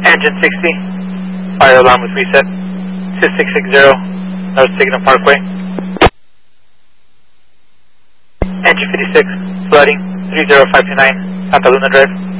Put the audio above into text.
Engine 60, fire alarm was reset. 2660, North Signal Parkway. Engine 56, flooding, 30529, Santa Luna Drive.